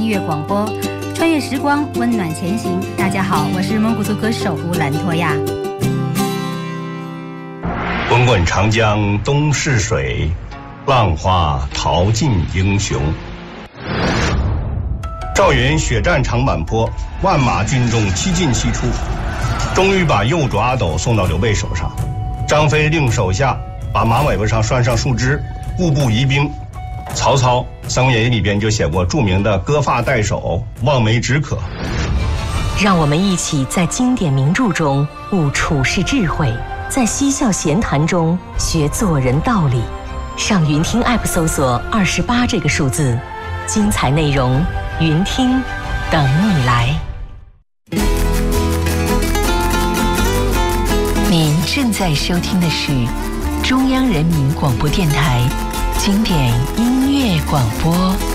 乐广播，穿越时光，温暖前行。大家好，我是蒙古族歌手乌兰托娅。 滚滚长江东逝水，浪花淘尽英雄。赵云血战长坂坡，万马军中七进七出，终于把右爪阿斗送到刘备手上。张飞令手下把马尾巴上拴上树枝，固步疑兵。曹操《三国演义》里边就写过著名的割发代首，望梅止渴。 让我们一起在经典名著中悟处世智慧，在嬉笑闲谈中学做人道理。上云听 App 搜索28这个数字，精彩内容云听等你来。您正在收听的是中央人民广播电台经典音乐广播。